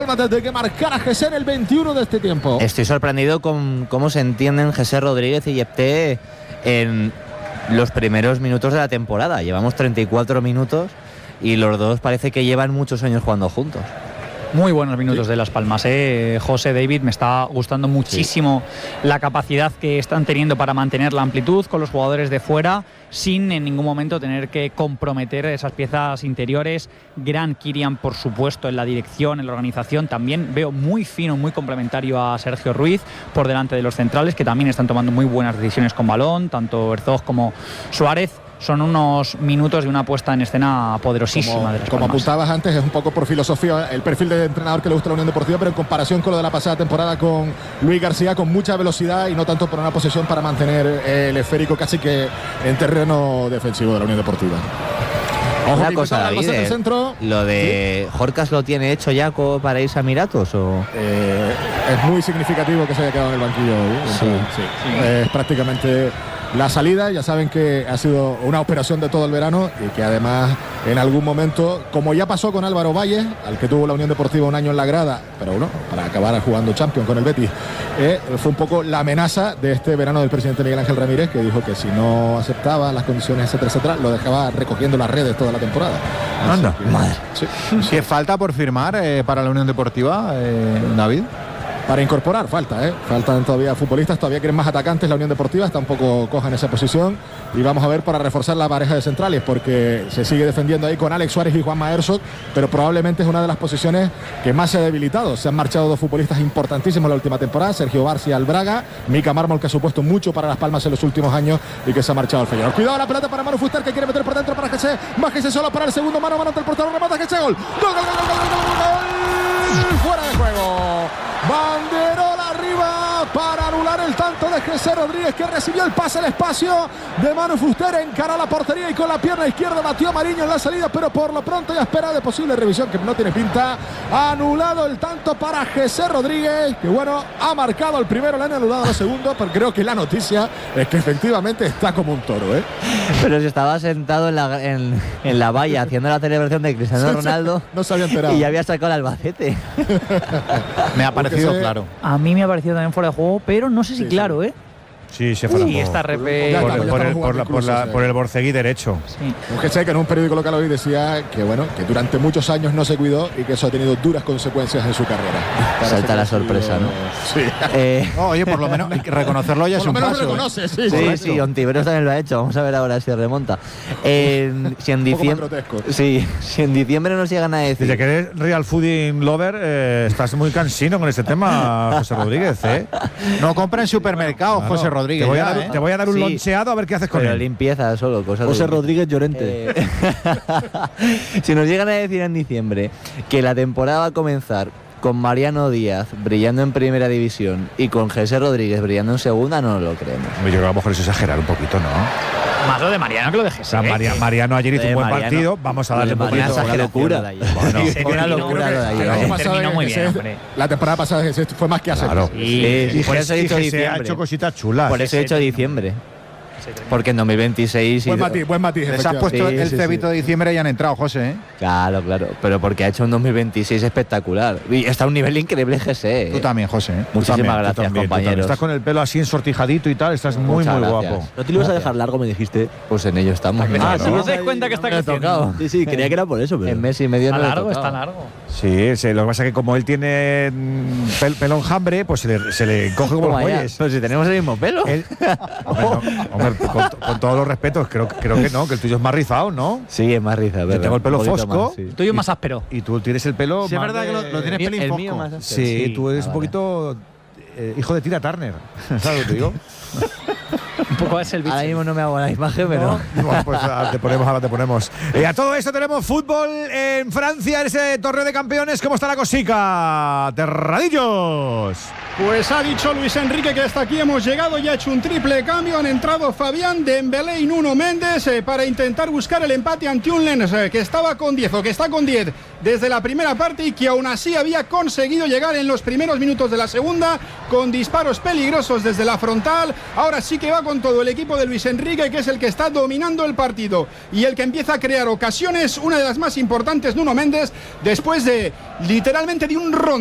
Desde que marcara Jesse en el 21 de este tiempo. Estoy sorprendido con cómo se entienden Jesse Rodríguez y Yepté en los primeros minutos de la temporada. Llevamos 34 minutos y los dos parece que llevan muchos años jugando juntos. Muy buenos minutos de Las Palmas, José David. Me está gustando muchísimo la capacidad que están teniendo para mantener la amplitud con los jugadores de fuera, sin en ningún momento tener que comprometer esas piezas interiores. Gran Kirian, por supuesto, en la dirección, en la organización. También veo muy fino, muy complementario a Sergio Ruiz por delante de los centrales, que también están tomando muy buenas decisiones con balón, tanto Herzog como Suárez. Son unos minutos de una puesta en escena poderosísima de Las Palmas. Como apuntabas antes, es un poco por filosofía el perfil de entrenador que le gusta a la Unión Deportiva, pero en comparación con lo de la pasada temporada con Luis García, con mucha velocidad y no tanto por una posesión para mantener el esférico casi que en terreno defensivo de la Unión Deportiva. Ojo, una cosa, David, lo de Jorcas lo tiene hecho ya para irse a Emiratos, ¿o? Es muy significativo que se haya quedado en el banquillo hoy. Sí. Es prácticamente la salida. Ya saben que ha sido una operación de todo el verano y que además en algún momento, como ya pasó con Álvaro Valle, al que tuvo la Unión Deportiva un año en la grada, pero bueno, para acabar jugando Champions con el Betis, fue un poco la amenaza de este verano del presidente Miguel Ángel Ramírez, que dijo que si no aceptaba las condiciones, etcétera, etcétera, lo dejaba recogiendo las redes toda la temporada. Anda, madre. Sí. ¿Qué falta por firmar para la Unión Deportiva, David? Para incorporar, faltan todavía futbolistas, todavía quieren más atacantes. La Unión Deportiva está un poco coja en esa posición y vamos a ver para reforzar la pareja de centrales, porque se sigue defendiendo ahí con Alex Suárez y Juanma Herzog, pero probablemente es una de las posiciones que más se ha debilitado. Se han marchado dos futbolistas importantísimos en la última temporada, Sergio Barcia al Braga, Mika Mármol, que ha supuesto mucho para Las Palmas en los últimos años y que se ha marchado al Feyenoord. Cuidado la pelota para Manu Fuster, que quiere meter por dentro para Jesse, más Jesse solo para el segundo, mano a mano ante el portero, remata Jesse, gol, fuera de juego. Banderola arriba para anular el tanto de Jesse Rodríguez, que recibió el pase al espacio de Manu Fuster, encaró la portería y con la pierna izquierda batió a Mariño en la salida, pero por lo pronto ya espera de posible revisión, que no tiene pinta. Anulado el tanto para Jesse Rodríguez, que bueno, ha marcado el primero, le han anulado el segundo, pero creo que la noticia es que efectivamente está como un toro, Pero si estaba sentado en la valla haciendo la celebración de Cristiano Ronaldo, no se había enterado y ya había sacado el Albacete. Me ha parecido claro. A mí me ha parecido también fuera de juego, pero no sé si claro, Sí, se fue. Y esta repe por el borcegui derecho. Sí. Un Jesse que en un periódico local hoy decía que bueno, que durante muchos años no se cuidó y que eso ha tenido duras consecuencias en su carrera. Salta la sorpresa, ¿no? Sí. Oye, por lo menos reconocerlo ya es un paso. Reconoce, Sí, Ontiveros también lo ha hecho. Vamos a ver ahora si remonta. Si en diciembre nos llegan a decir. Desde que eres real fooding lover, estás muy cansino con este tema, José Rodríguez, No compra en supermercados, José Rodríguez. Te voy a dar un loncheado a ver qué haces con él. Limpieza solo, cosas. José Rodríguez Llorente. Si nos llegan a decir en diciembre que la temporada va a comenzar con Mariano Díaz brillando en primera división y con Jesse Rodríguez brillando en segunda, no lo creemos. Yo creo que a lo mejor eso es exagerar un poquito, ¿no? Más lo de Mariano que lo de Jesse. O sea, Mariano ayer hizo un buen partido. Vamos a darle un poquito. Una locura. Una locura lo de ayer. Terminó muy bien, hombre. La temporada pasada fue más que hacer. Claro. Y por eso he dicho diciembre. Ha hecho cositas chulas. Por eso he dicho diciembre. Porque en 2026... Buen matiz. Les has puesto el cebito de diciembre y han entrado, José, Claro. Pero porque ha hecho un 2026 espectacular. Y está a un nivel increíble, Jesse. Tú también, José. Muchísimas gracias, compañeros. Estás con el pelo así ensortijadito y tal, estás muy guapo. ¿No te lo ibas a dejar largo, me dijiste? Pues en ello estamos. ¿No te das cuenta que está creciendo? Sí, creía que era por eso. Pero en mes y medio Está largo. Sí, lo que pasa es que como él tiene pelo enjambre, pues se le coge como los muelles. Pero si tenemos el mismo pelo. Hombre, con todos los respetos, creo que no, que el tuyo es más rizado, ¿no? Sí, es más rizado. Yo tengo el pelo fosco. El tuyo es más áspero. Y tú tienes el pelo sí, más es verdad que lo tienes pelín fosco. Mío más áspero. Sí, tú eres un poquito hijo de Tina Turner. ¿Sabes lo que te digo? Un poco es el bicho. Ahora mismo no me hago la imagen, pero... Bueno, pues ahora te ponemos. A todo esto tenemos fútbol en Francia, en ese torneo de campeones. ¿Cómo está la cosica, Terradillos? Pues ha dicho Luis Enrique que hasta aquí hemos llegado y ha hecho un triple cambio. Han entrado Fabián, Dembélé y Nuno Méndez para intentar buscar el empate ante un Lens que estaba con 10 o que está con 10 desde la primera parte y que aún así había conseguido llegar en los primeros minutos de la segunda con disparos peligrosos desde la frontal. Ahora sí que va con todo el equipo de Luis Enrique, que es el que está dominando el partido y el que empieza a crear ocasiones. Una de las más importantes, Nuno Méndez, después de literalmente de un ron